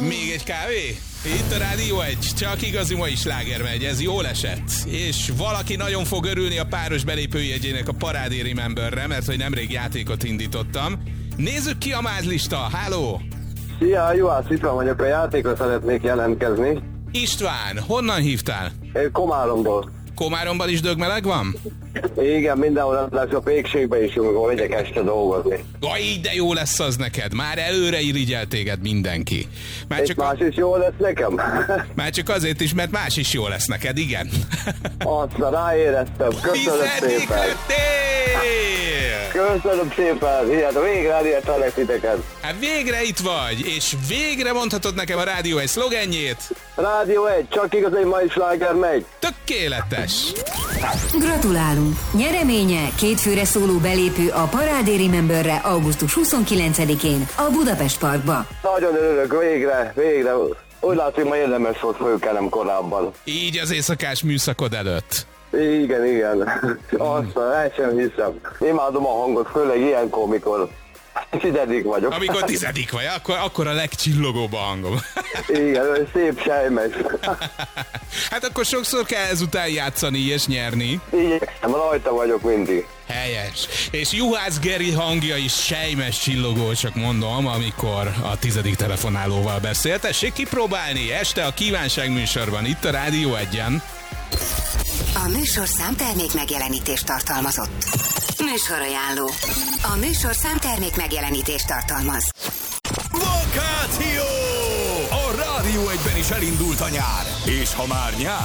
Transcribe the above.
Még egy kávé? Itt a Rádió 1, csak igazi mai sláger megy, ez jól esett. És valaki nagyon fog örülni a páros belépőjegyének a Parádé Rememberre, mert hogy nemrég játékot indítottam. Nézzük ki a mázlista, háló! Szia, Juhász István vagyok, a játékra szeretnék jelentkezni. István, honnan hívtál? Komáromból. Komáromban is dögmeleg van? Igen, mindenhol lesz a pékségbe is, amikor megyek este dolgozni. Így de jó lesz az neked, már előre irigyel téged mindenki. És más is jó lesz nekem? Már csak azért is, mert más is jó lesz neked, igen. Aztán ráéreztem, köszönöm szépen. Köszönöm szépen, hiába végre elértelek titeket. Hát végre itt vagy, és végre mondhatod nekem a Rádió 1 szlogenjét. Rádió 1, csak igazi mai sláger megy. Tökéletes. Gratulálunk! Nyereménye 2 főre szóló belépő a Parádé Rememberre augusztus 29-én a Budapest Parkba. Nagyon örülök, végre. Úgy látszik, ma érdemes volt fölkelnem korábban. Így az éjszakás műszakod előtt. Igen. Aztán el sem hiszem. Imádom a hangot, főleg ilyenkor, mikor 10. vagyok. Amikor 10. vagy, akkor a legcsillogóbb a hangom. Igen, szép sejmes. Hát akkor sokszor kell ezután játszani és nyerni. Igyekszem, rajta vagyok mindig. Helyes. És Juhász Geri hangja is sejmes csillogó, csak mondom, amikor a 10. telefonálóval beszél. Tessék kipróbálni este a Kívánság műsorban, itt a Rádió 1-en. A műsorszám termék megjelenítést tartalmazott. Műsorajánló. A műsorszám termék megjelenítést tartalmaz. Vakáció! A Rádió 1-ben is elindult a nyár. És ha már nyár,